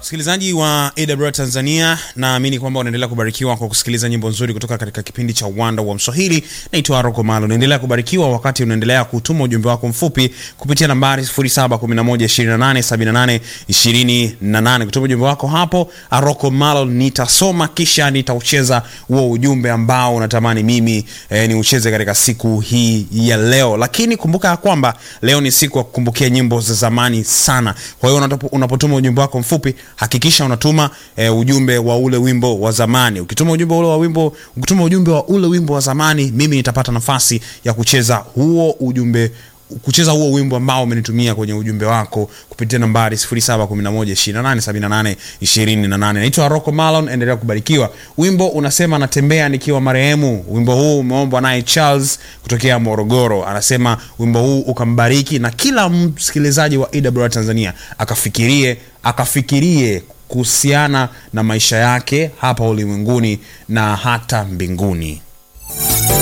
Msikilizaji wa AWR Tanzania, naamini kwamba unaendelea kubarikiwa kwa kusikiliza nyimbo nzuri kutoka katika kipindi cha Uwanda wa Mswahili. Naitwa Aroko Malo. Unaendelea kubarikiwa wakati unaendelea kutuma ujumbe wako mfupi kupitia nambari 0711287828. Kutuma ujumbe wako hapo Aroko Malo, nitasoma kisha nitaucheza huo ujumbe ambao unatamani mimi niucheze katika siku hii ya leo. Lakini kumbuka kwamba leo ni siku ya kukumbukia nyimbo za zamani sana. Kwa hiyo unapotuma ujumbe wako mfupi, hakikisha unatuma ujumbe wa ule wimbo wa zamani. Ukituma ujumbe ule wa wimbo, ukituma ujumbe wa ule wimbo wa zamani, mimi nitapata nafasi ya kucheza huo wimbo ambao umenitumia kwenye ujumbe wako kupitia nambari 0711287828. Naitwa Rocco Malon, endelea kubarikiwa. Wimbo unasema natembea nikiwa marehemu. Wimbo huu umeombwa naye Charles kutokea Morogoro. Anasema wimbo huu ukambariki na kila msikilizaji wa AWR Tanzania akafikirie kuhusiana na maisha yake hapa ulimwenguni na hata mbinguni.